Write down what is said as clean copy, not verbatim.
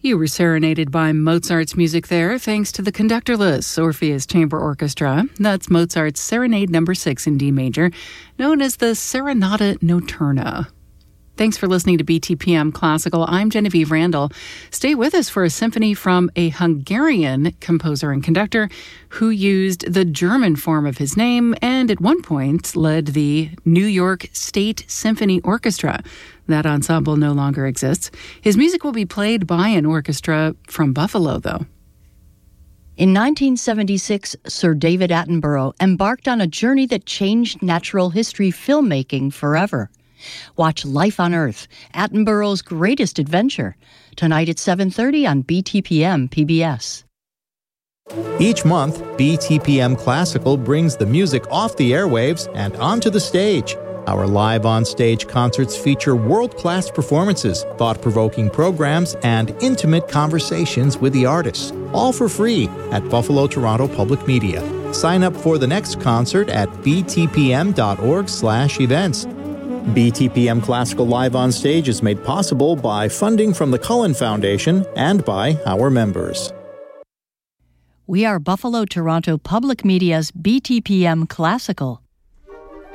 You were serenaded by Mozart's music there, thanks to the conductorless Orpheus Chamber Orchestra. That's Mozart's Serenade No. 6 in D major, known as the Serenata Notturna. Thanks for listening to BTPM Classical. I'm Genevieve Randall. Stay with us for a symphony from a Hungarian composer and conductor who used the German form of his name and at one point led the New York State Symphony Orchestra. That ensemble no longer exists. His music will be played by an orchestra from Buffalo, though. In 1976, Sir David Attenborough embarked on a journey that changed natural history filmmaking forever. Watch Life on Earth, Attenborough's greatest adventure, tonight at 7:30 on BTPM PBS. Each month, BTPM Classical brings the music off the airwaves and onto the stage. Our live on-stage concerts feature world-class performances, thought-provoking programs, and intimate conversations with the artists, all for free at Buffalo Toronto Public Media. Sign up for the next concert at btpm.org/events. BTPM Classical Live on Stage is made possible by funding from the Cullen Foundation and by our members. We are Buffalo Toronto Public Media's BTPM Classical.